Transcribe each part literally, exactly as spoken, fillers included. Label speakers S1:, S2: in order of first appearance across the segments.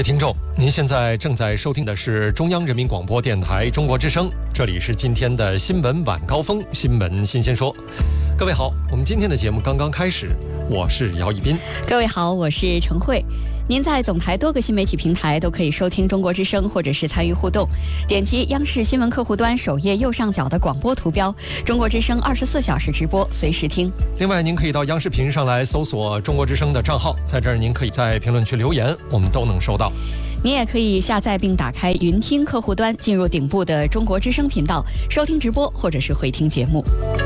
S1: 位听众，您现在正在收听的是中央人民广播电台中国之声，这里是今天的新闻晚高峰，新闻新鲜说。各位好，我们今天的节目刚刚开始，我是姚一斌。
S2: 各位好，我是陈慧。您在总台多个新媒体平台都可以收听中国之声，或者是参与互动。点击央视新闻客户端首页右上角的广播图标，中国之声二十四小时直播，随时听。
S1: 另外，您可以到央视频上来搜索中国之声的账号，在这儿您可以在评论区留言，我们都能收到。
S2: 您也可以下载并打开云听客户端，进入顶部的中国之声频道，收听直播或者是回听节目。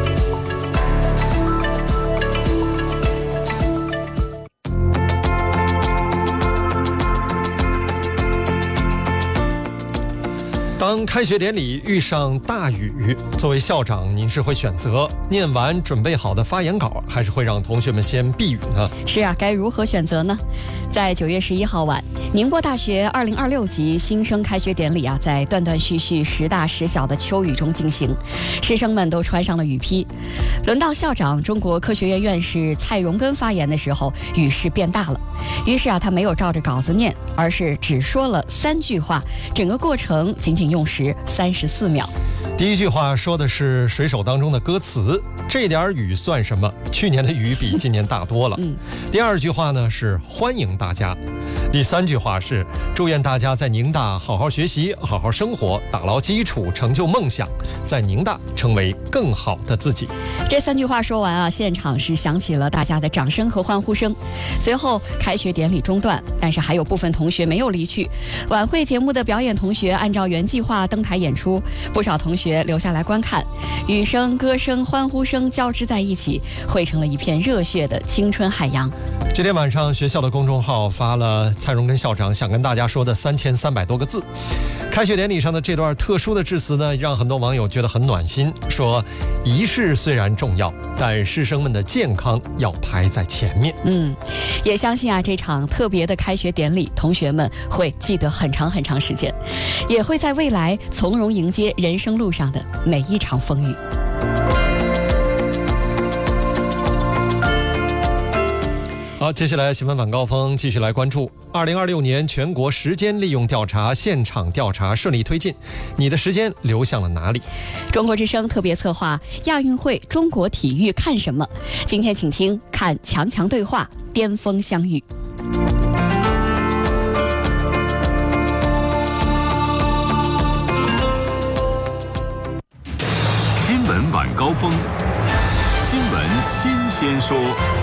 S1: 当开学典礼遇上大雨，作为校长，您是会选择念完准备好的发言稿，还是会让同学们先避雨呢？
S2: 是啊，该如何选择呢？在九月十一号晚，宁波大学二零二六级新生开学典礼啊，在断断续续、时大时小的秋雨中进行，师生们都穿上了雨披。轮到校长、中国科学院院士蔡荣根发言的时候，雨势变大了。于是啊，他没有照着稿子念，而是只说了三句话，整个过程仅仅用时三十四秒。
S1: 第一句话说的是水手当中的歌词，这点雨算什么？去年的雨比今年大多了。嗯。第二句话呢是欢迎大家。第三句话是祝愿大家在宁大好好学习，好好生活，打牢基础，成就梦想，在宁大成为更好的自己。
S2: 这三句话说完啊，现场是响起了大家的掌声和欢呼声。随后开学典礼中断，但是还有部分同学没有离去。晚会节目的表演同学按照原计划登台演出，不少同学留下来观看。雨声、歌声、欢呼声交织在一起，汇成了一片热血的青春海洋。
S1: 这天晚上，学校的公众号发了蔡荣根校长想跟大家说的三千三百多个字。开学典礼上的这段特殊的致辞呢，让很多网友觉得很暖心，说仪式虽然重要，但师生们的健康要排在前面。
S2: 嗯，也相信啊，这场特别的开学典礼，同学们会记得很长很长时间，也会在未来从容迎接人生路上的每一场风雨。
S1: 好，接下来新闻晚高峰继续来关注二零二六年全国时间利用调查现场调查顺利推进，你的时间流向了哪里？
S2: 中国之声特别策划亚运会中国体育看什么？今天请听看强强对话，巅峰相遇。
S3: 新闻晚高峰，新闻新鲜说。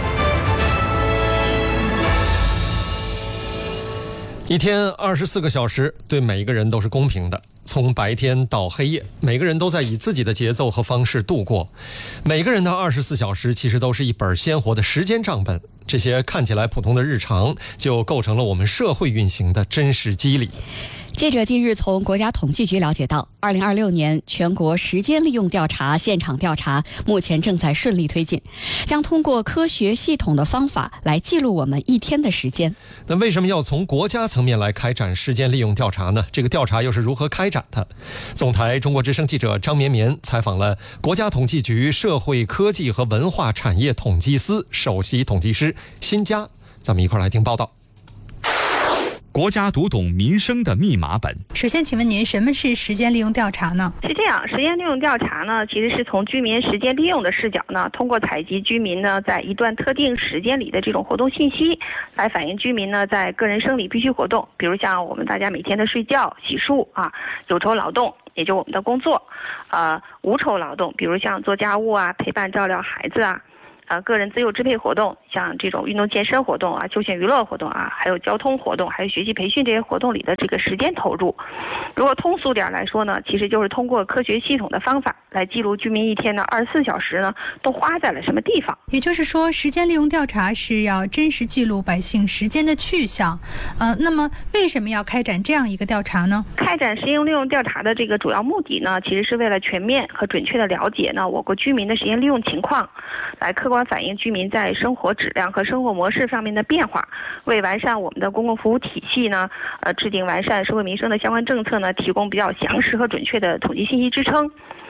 S1: 一天二十四个小时，对每一个人都是公平的。从白天到黑夜，每个人都在以自己的节奏和方式度过。每个人的二十四小时其实都是一本鲜活的时间账本，这些看起来普通的日常，就构成了我们社会运行的真实机理。
S2: 记者近日从国家统计局了解到，二零二六年全国时间利用调查现场调查目前正在顺利推进，将通过科学系统的方法来记录我们一天的时间。
S1: 那为什么要从国家层面来开展时间利用调查呢？这个调查又是如何开展的？总台中国之声记者张绵绵采访了国家统计局社会科技和文化产业统计司首席统计师辛佳，咱们一块来听报道。
S3: 国家读懂民生的密码本。
S4: 首先请问您，什么是时间利用调查呢？
S5: 是这样，时间利用调查呢，其实是从居民时间利用的视角呢，通过采集居民呢在一段特定时间里的这种活动信息，来反映居民呢在个人生理必需活动，比如像我们大家每天的睡觉、洗漱啊，有酬劳动，也就我们的工作，呃，无酬劳动，比如像做家务啊、陪伴照料孩子啊。呃，个人自由支配活动，像这种运动健身活动啊、休闲娱乐活动啊，还有交通活动，还有学习培训这些活动里的这个时间投入。如果通俗点来说呢，其实就是通过科学系统的方法来记录居民一天的二十四小时呢都花在了什么地方。
S4: 也就是说，时间利用调查是要真实记录百姓时间的去向。呃，那么为什么要开展这样一个调查呢？
S5: 开展时间利用调查的这个主要目的呢，其实是为了全面和准确的了解呢我国居民的时间利用情况，来客观反映居民在生活质量和生活模式上面的变化，为完善我们的公共服务体系呢，呃，制定完善社会民生的相关政策呢，提供比较详实和准确的统计信息支撑。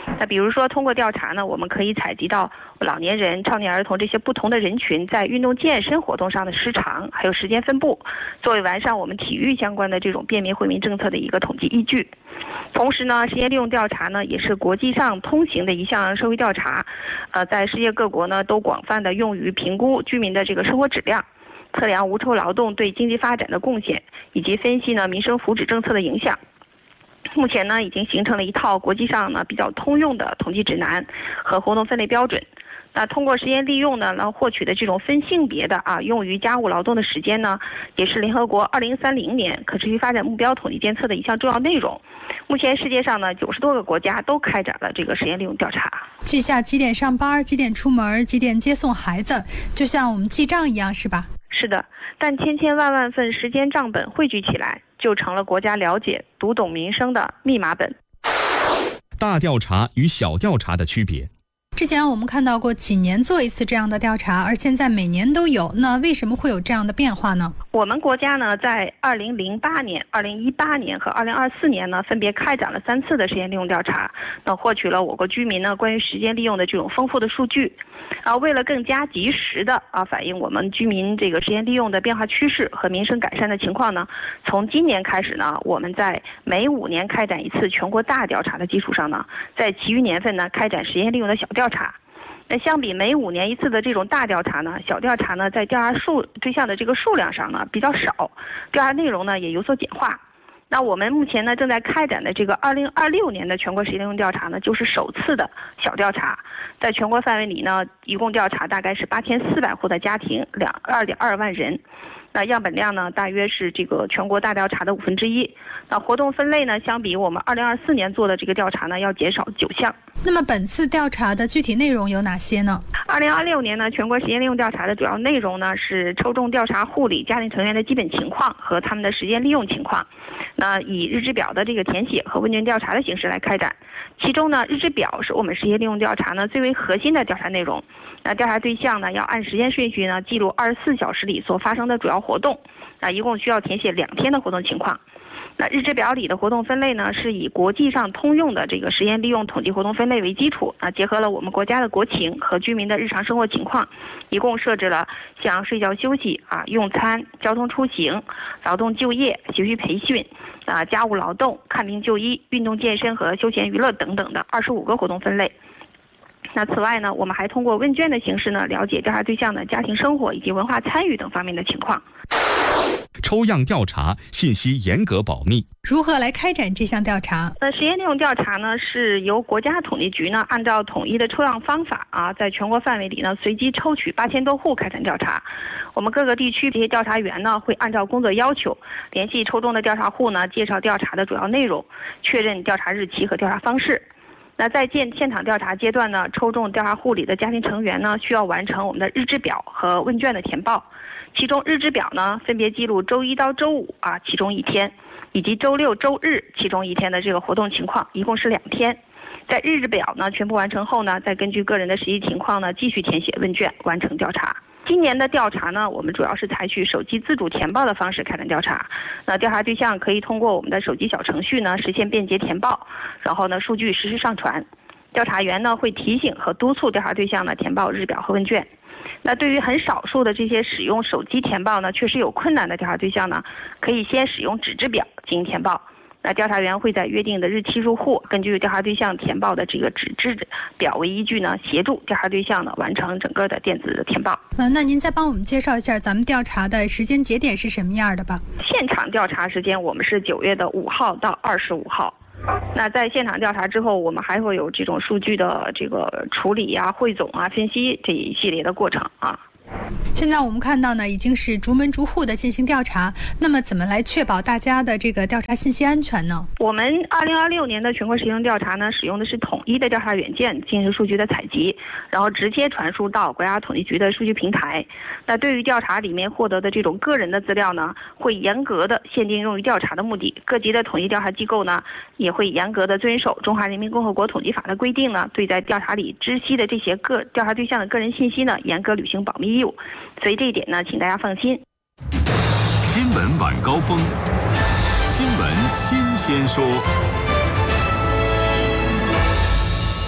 S5: 那比如说通过调查呢，我们可以采集到老年人、少年儿童这些不同的人群在运动健身活动上的时长，还有时间分布，作为完善我们体育相关的这种便民惠民政策的一个统计依据。同时呢，时间利用调查呢也是国际上通行的一项社会调查，呃，在世界各国呢都广泛的用于评估居民的这个生活质量，测量无酬劳动对经济发展的贡献，以及分析呢民生福祉政策的影响。目前呢，已经形成了一套国际上呢比较通用的统计指南和活动分类标准。那通过时间利用呢，然后获取的这种分性别的啊用于家务劳动的时间呢，也是联合国二零三零年可持续发展目标统计监测的一项重要内容。目前世界上呢九十多个国家都开展了这个时间利用调查。
S4: 记下几点上班、几点出门、几点接送孩子，就像我们记账一样，是吧？
S5: 是的，但千千万万份时间账本汇聚起来，就成了国家了解、读懂民生的密码本。
S3: 大调查与小调查的区别。
S4: 之前我们看到过几年做一次这样的调查，而现在每年都有，那为什么会有这样的变化呢？
S5: 我们国家呢，在二零零八年、二零一八年和二零二四年呢，分别开展了三次的时间利用调查，那获取了我国居民呢关于时间利用的这种丰富的数据。啊，为了更加及时的啊反映我们居民这个时间利用的变化趋势和民生改善的情况呢，从今年开始呢，我们在每五年开展一次全国大调查的基础上呢，在其余年份呢开展时间利用的小调查。那相比每五年一次的这种大调查呢，小调查呢在调查数对象的这个数量上呢比较少，调查内容呢也有所简化。那我们目前呢正在开展的这个二零二六年的全国时间利用调查呢，就是首次的小调查，在全国范围里呢，一共调查大概是八千四百户的家庭，两二点二万人。那样本量呢，大约是这个全国大调查的五分之一。那活动分类呢，相比我们二零二四年做的这个调查呢，要减少九项。
S4: 那么本次调查的具体内容有哪些呢？
S5: 二零二六年呢，全国时间利用调查的主要内容呢是抽中调查户里家庭成员的基本情况和他们的时间利用情况。那以日志表的这个填写和问卷调查的形式来开展。其中呢，日志表是我们时间利用调查呢最为核心的调查内容。那调查对象呢，要按时间顺序呢记录二十四小时里所发生的主要活动。那一共需要填写两天的活动情况。那日志表里的活动分类呢，是以国际上通用的这个时间利用统计活动分类为基础，啊，结合了我们国家的国情和居民的日常生活情况，一共设置了像睡觉休息啊、用餐、交通出行、劳动就业、学习培训啊、家务劳动、看病就医、运动健身和休闲娱乐等等的二十五个活动分类。那此外呢，我们还通过问卷的形式呢，了解调查对象的家庭生活以及文化参与等方面的情况。
S3: 抽样调查，信息严格保密。
S4: 如何来开展这项调查？
S5: 那时间利用调查呢，是由国家统计局呢按照统一的抽样方法啊，在全国范围里呢随机抽取八千多户开展调查。我们各个地区这些调查员呢会按照工作要求，联系抽中的调查户呢，介绍调查的主要内容，确认调查日期和调查方式。那在现现场调查阶段呢，抽中调查户里的家庭成员呢，需要完成我们的日志表和问卷的填报。其中日志表呢，分别记录周一到周五啊其中一天，以及周六周日其中一天的这个活动情况，一共是两天。在日志表呢全部完成后呢，再根据个人的实际情况呢，继续填写问卷，完成调查。今年的调查呢，我们主要是采取手机自主填报的方式开展调查。那调查对象可以通过我们的手机小程序呢，实现便捷填报，然后呢，数据实时上传。调查员呢会提醒和督促调查对象呢填报日表和问卷。那对于很少数的这些使用手机填报呢确实有困难的调查对象呢，可以先使用纸质表进行填报。那调查员会在约定的日期入户，根据调查对象填报的这个纸质表为依据呢，协助调查对象呢完成整个的电子的填报。
S4: 呃，那您再帮我们介绍一下咱们调查的时间节点是什么样的吧？
S5: 现场调查时间我们是九月的五号到二十五号。那在现场调查之后，我们还会有这种数据的这个处理啊、汇总啊、分析这一系列的过程啊。
S4: 现在我们看到呢，已经是逐门逐户的进行调查。那么，怎么来确保大家的这个调查信息安全呢？
S5: 我们二零二六年的全国实行调查呢，使用的是统一的调查软件进行数据的采集，然后直接传输到国家统计局的数据平台。那对于调查里面获得的这种个人的资料呢，会严格的限定用于调查的目的。各级的统计调查机构呢，也会严格的遵守《中华人民共和国统计法》的规定呢，对在调查里知悉的这些个调查对象的个人信息呢，严格履行保密义务。所以这一点呢，请大家放心。
S3: 新闻晚高峰，新闻新鲜说。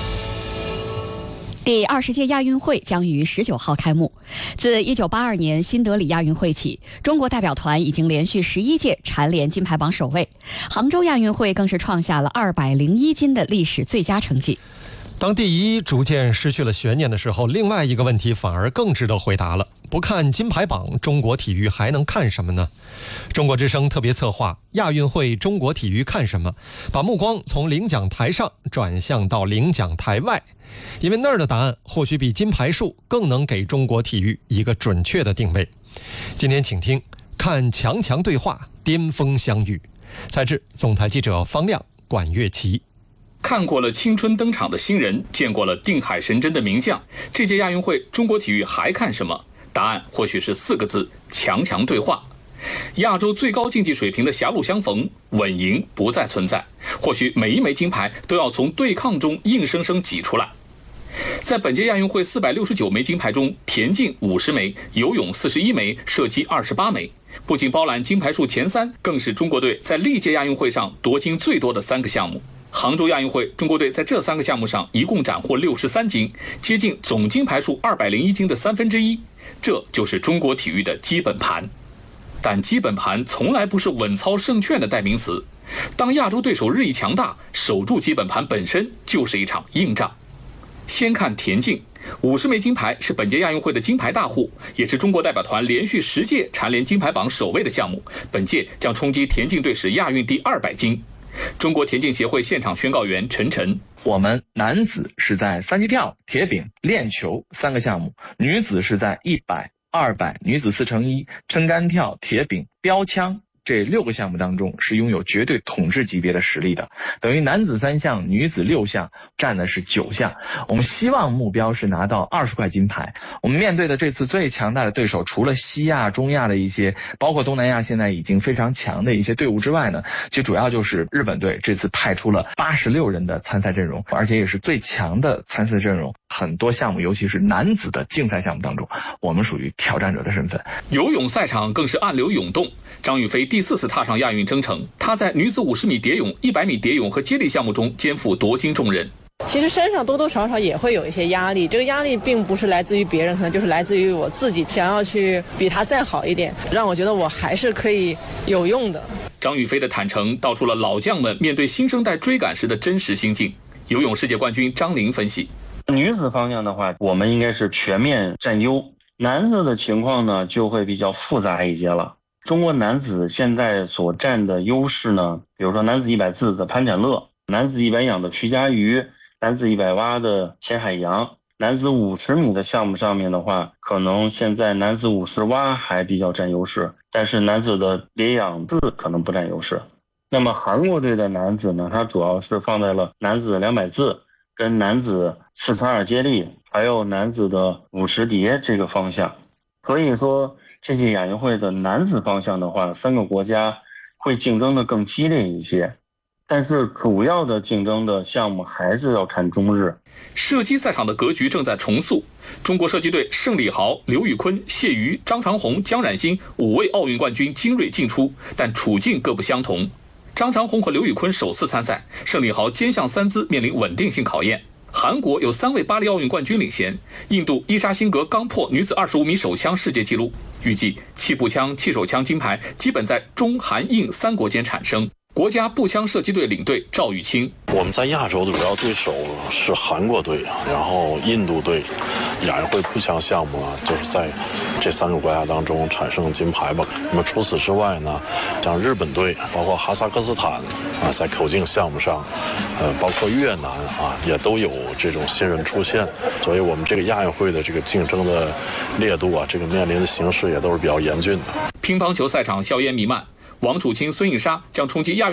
S2: 第二十届亚运会将于十九号开幕。自一九八二年新德里亚运会起，中国代表团已经连续十一届蝉联金牌榜首位。杭州亚运会更是创下了二百零一金的历史最佳成绩。
S1: 当第一逐渐失去了悬念的时候，另外一个问题反而更值得回答了。不看金牌榜，中国体育还能看什么呢？中国之声特别策划亚运会中国体育看什么，把目光从领奖台上转向到领奖台外，因为那儿的答案或许比金牌数更能给中国体育一个准确的定位。今天请听看强强对话，巅峰相遇。采制总台记者方亮、管乐琪。
S3: 看过了青春登场的新人，见过了定海神针的名将，这届亚运会中国体育还看什么？答案或许是四个字：强强对话。亚洲最高竞技水平的狭路相逢，稳赢不再存在，或许每一枚金牌都要从对抗中硬生生挤出来。在本届亚运会四百六十九枚金牌中，田径五十枚，游泳四十一枚，射击二十八枚，不仅包揽金牌数前三，更是中国队在历届亚运会上夺金最多的三个项目。杭州亚运会，中国队在这三个项目上一共斩获六十三金，接近总金牌数二百零一金的三分之一。这就是中国体育的基本盘。但基本盘从来不是稳操胜券的代名词。当亚洲对手日益强大，守住基本盘本身就是一场硬仗。先看田径，五十枚金牌是本届亚运会的金牌大户，也是中国代表团连续十届蝉联金牌榜首位的项目。本届将冲击田径队史亚运第二百金。中国田径协会现场宣告员陈晨：
S6: 我们男子是在三级跳、铁饼、链球三个项目，女子是在一百、二百、女子四乘一、撑杆跳、铁饼、标枪这六个项目当中是拥有绝对统治级别的实力的，等于男子三项，女子六项，占的是九项。我们希望目标是拿到二十块金牌。我们面对的这次最强大的对手，除了西亚、中亚的一些，包括东南亚现在已经非常强的一些队伍之外呢，其实主要就是日本队这次派出了八十六人的参赛阵容，而且也是最强的参赛阵容。很多项目，尤其是男子的竞赛项目当中，我们属于挑战者的身份。
S3: 游泳赛场更是暗流涌动。张雨霏第四次踏上亚运征程，她在女子五十米蝶泳、一百米蝶泳和接力项目中肩负夺金重任。
S7: 其实身上多多少少也会有一些压力，这个压力并不是来自于别人，可能就是来自于我自己，想要去比他再好一点，让我觉得我还是可以有用的。
S3: 张雨霏的坦诚道出了老将们面对新生代追赶时的真实心境。游泳世界冠军张琳分析：
S8: 女子方向的话，我们应该是全面占优，男子的情况呢就会比较复杂一些了。中国男子现在所占的优势呢，比如说男子一百自的潘展乐，男子一百仰的曲家瑜，男子一百蛙的钱海洋，男子五十米的项目上面的话，可能现在男子五十蛙还比较占优势，但是男子的蝶仰自可能不占优势。那么韩国队的男子呢，它主要是放在了男子两百自跟男子四乘二接力，还有男子的五十蝶这个方向。所以说这届亚运会的男子方向的话，三个国家会竞争的更激烈一些，但是主要的竞争的项目还是要看中日。
S3: 射击赛场的格局正在重塑，中国射击队盛礼豪、刘宇坤、谢瑜、张长虹、姜冉星五位奥运冠军精锐进出，但处境各不相同。张长虹和刘宇坤首次参赛，盛礼豪肩项三姿面临稳定性考验。韩国有三位巴黎奥运冠军领衔，印度伊莎辛格刚破女子二十五米手枪世界纪录。预计气步枪、气手枪金牌基本在中韩印三国间产生。国家步枪射击队领队赵雨清：
S9: 我们在亚洲的主要对手是韩国队，然后印度队。亚运会步枪项目呢，就是在这三个国家当中产生金牌吧。那么除此之外呢，像日本队，包括哈萨克斯坦啊，在口径项目上，呃，包括越南啊，也都有这种新人出现。所以我们这个亚运会的这个竞争的烈度啊，这个面临的形势也都是比较严峻的。
S3: 乒乓球赛场硝烟弥漫，王楚钦、孙颖莎将冲击亚运